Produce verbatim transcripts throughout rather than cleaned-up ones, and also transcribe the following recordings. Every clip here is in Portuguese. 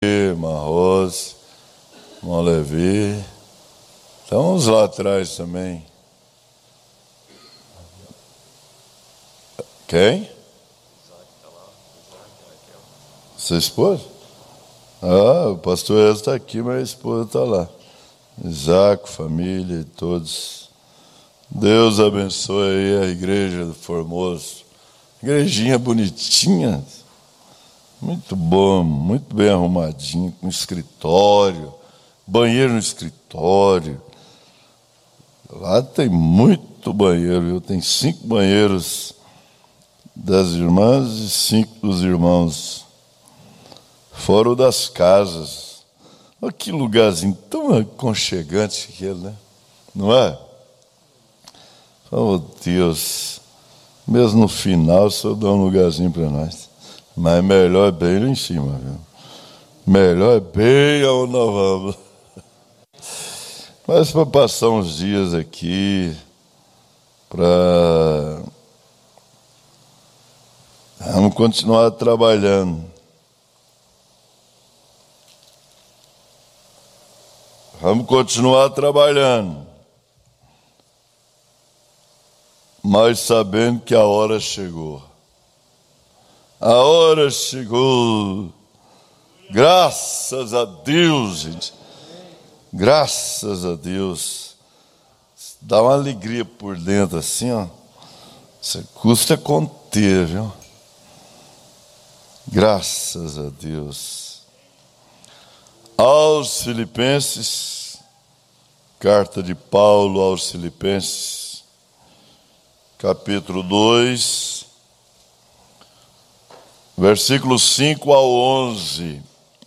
irmã Rose, irmão Levi. Estamos lá atrás também. Quem? Sua esposa? Ah, o pastor Ezra está aqui, mas a esposa está lá. Isaac, família e todos. Deus abençoe aí a igreja do Formoso. Igrejinha bonitinha. Muito bom, muito bem arrumadinho, com escritório, banheiro no escritório. Lá tem muito banheiro, viu? Tem cinco banheiros das irmãs e cinco dos irmãos. Fora o das casas. Olha que lugarzinho tão aconchegante aquele, né? Não é? Oh, Deus. Mesmo no final, o Senhor dá um lugarzinho para nós. Mas melhor é bem lá em cima, viu? Melhor é bem aonde nós vamos. Mas para passar uns dias aqui, para... Vamos continuar trabalhando. Vamos continuar trabalhando. Mas sabendo que a hora chegou. A hora chegou. Graças a Deus, gente. Graças a Deus. Dá uma alegria por dentro assim, ó. Isso custa conter, viu? Graças a Deus. Aos Filipenses, carta de Paulo aos Filipenses, capítulo dois, versículos cinco ao onze.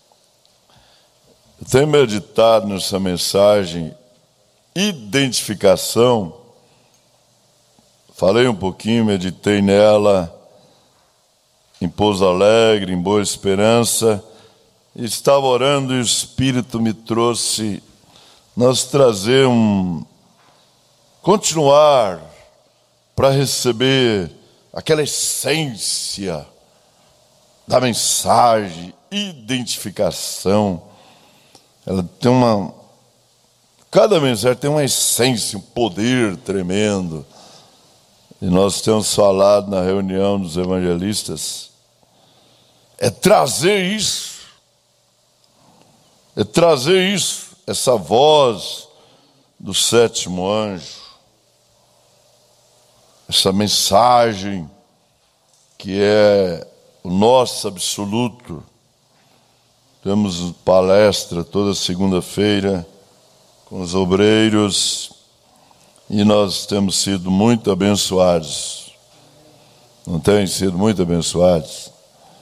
Eu tenho meditado nessa mensagem, identificação. Falei um pouquinho, meditei nela, em Pouso Alegre, em Boa Esperança. Estava orando e o Espírito me trouxe, nós trazer um, continuar para receber aquela essência da mensagem, identificação. Ela tem uma, cada mensagem tem uma essência, um poder tremendo. E nós temos falado na reunião dos evangelistas, é trazer isso. É trazer isso, essa voz do sétimo anjo, essa mensagem que é o nosso absoluto. Temos palestra toda segunda-feira com os obreiros e nós temos sido muito abençoados. Não tem sido muito abençoados?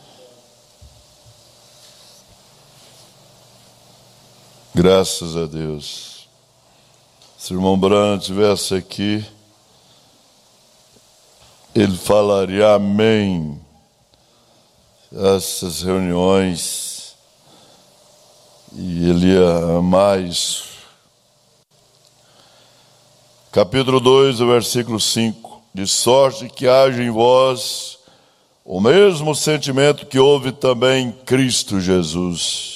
Graças a Deus. Se o irmão Branham estivesse aqui, ele falaria amém. Essas reuniões, e ele ia amar isso. Capítulo dois, versículo cinco. De sorte que haja em vós o mesmo sentimento que houve também em Cristo Jesus,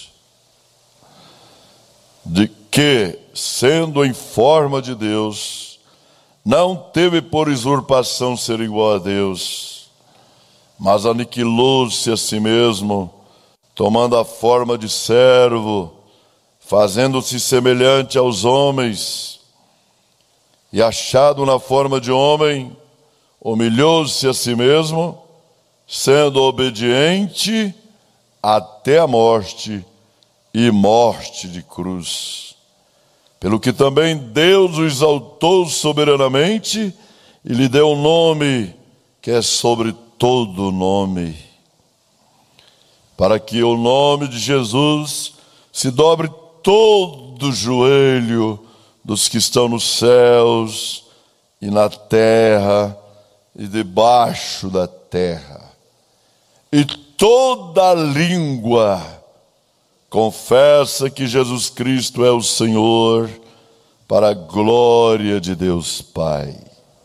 de que, sendo em forma de Deus, não teve por usurpação ser igual a Deus, mas aniquilou-se a si mesmo, tomando a forma de servo, fazendo-se semelhante aos homens, e achado na forma de homem, humilhou-se a si mesmo, sendo obediente até a morte, e morte de cruz. Pelo que também Deus o exaltou soberanamente e lhe deu um nome que é sobre todo nome, para que o nome de Jesus se dobre todo o joelho dos que estão nos céus e na terra e debaixo da terra, e toda língua confessa que Jesus Cristo é o Senhor, para a glória de Deus Pai.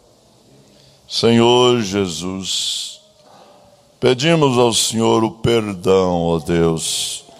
Senhor Jesus, pedimos ao Senhor o perdão, ó Deus,